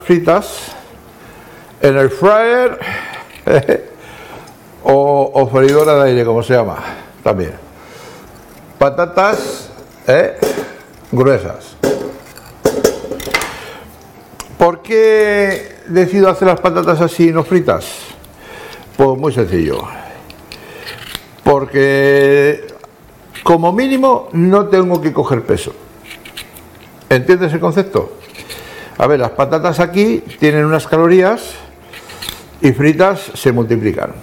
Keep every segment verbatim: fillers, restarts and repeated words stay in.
fritas en el fryer o, o freidora de aire, como se llama también. Patatas eh, gruesas. ¿Por qué decido hacer las patatas así, no fritas? Pues muy sencillo, porque como mínimo no tengo que coger peso. ¿Entiendes el concepto? A ver, las patatas aquí tienen unas calorías y fritas se multiplican.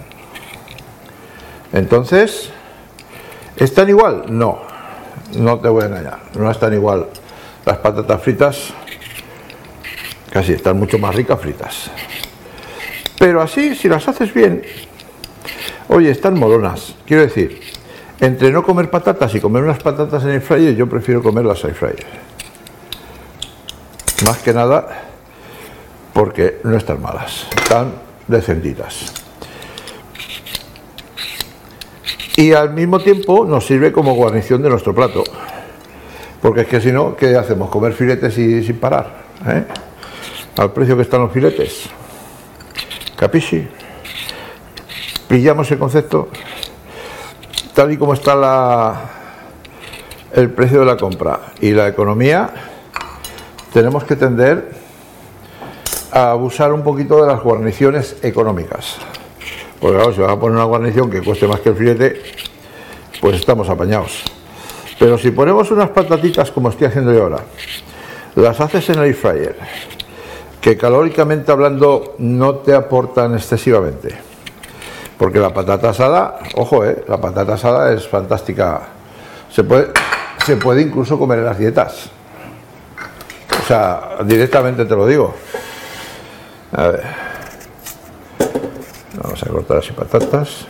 Entonces, ¿están igual? No, no te voy a engañar, no están igual las patatas fritas, casi están mucho más ricas fritas. Pero así, si las haces bien, oye, están molonas. Quiero decir, entre no comer patatas y comer unas patatas en el fryer, yo prefiero comerlas en el fryer. Más que nada porque no están malas, están decentitas. Y al mismo tiempo nos sirve como guarnición de nuestro plato. Porque es que si no, ¿qué hacemos? Comer filetes y sin parar, ¿eh? Al precio que están los filetes. ¿Capisci? ¿Pillamos el concepto? Tal y como está la, el precio de la compra y la economía, tenemos que tender a abusar un poquito de las guarniciones económicas. Porque claro, si vas a poner una guarnición que cueste más que el filete, pues estamos apañados. Pero si ponemos unas patatitas como estoy haciendo yo ahora, las haces en el air fryer, que calóricamente hablando no te aportan excesivamente, porque la patata asada, ojo, eh, la patata asada es fantástica, se puede, se puede incluso comer en las dietas. O sea, directamente te lo digo. A ver, vamos a cortar así patatas.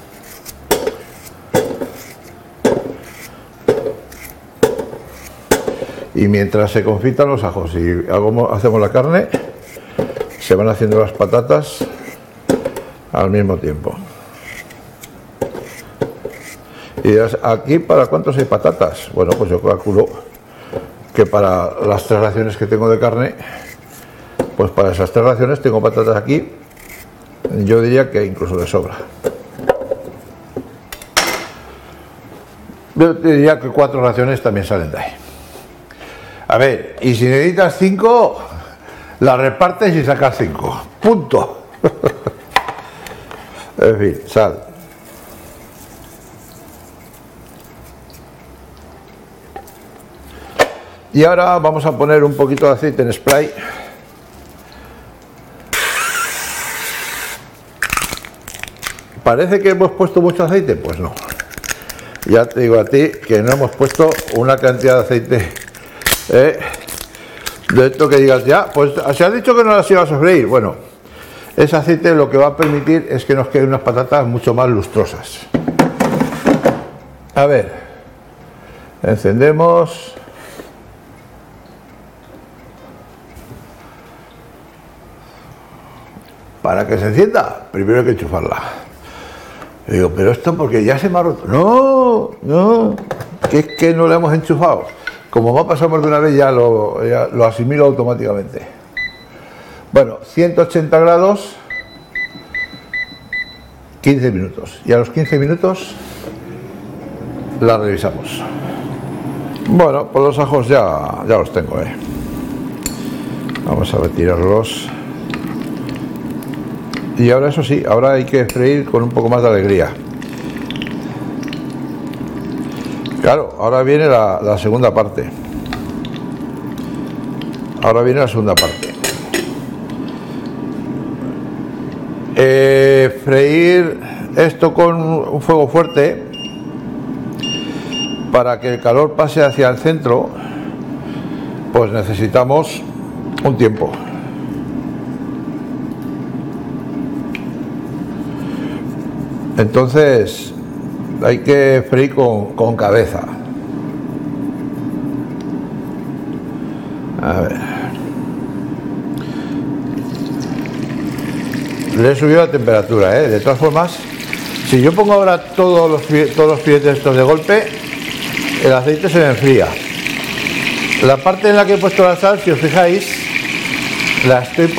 Y mientras se confitan los ajos y hacemos la carne, se van haciendo las patatas al mismo tiempo. Y dirás, ¿aquí para cuántos hay patatas? Bueno, pues yo calculo que para las tres raciones que tengo de carne, pues para esas tres raciones tengo patatas aquí, yo diría que incluso de sobra. Yo te diría que cuatro raciones también salen de ahí. A ver, y si necesitas cinco, las repartes y sacas cinco. Punto. En fin, sal. Y ahora vamos a poner un poquito de aceite en spray. ¿Parece que hemos puesto mucho aceite? Pues no. Ya te digo a ti que no hemos puesto una cantidad de aceite eh, de esto que digas ya. Pues se ha dicho que no las ibas a freír. Bueno, ese aceite lo que va a permitir es que nos queden unas patatas mucho más lustrosas. A ver, encendemos. Para que se encienda, primero hay que enchufarla. Y digo, pero esto porque ya se me ha roto. No, no, que es que no la hemos enchufado. Como me ha pasado más de una vez, ya lo, ya lo asimilo automáticamente. Bueno, ciento ochenta grados, quince minutos. Y a los quince minutos la revisamos. Bueno, pues los ajos ya, ya los tengo, ¿eh? Vamos a retirarlos. Y ahora eso sí, ahora hay que freír con un poco más de alegría. Claro, ahora viene la, la segunda parte. Ahora viene la segunda parte. Eh, freír esto con un fuego fuerte para que el calor pase hacia el centro, pues necesitamos un tiempo. Entonces hay que freír con, con cabeza. A ver. Le he subido la temperatura, ¿eh? De todas formas, si yo pongo ahora todos los, todos los filetes estos de golpe, el aceite se me enfría. La parte en la que he puesto la sal, si os fijáis, la estoy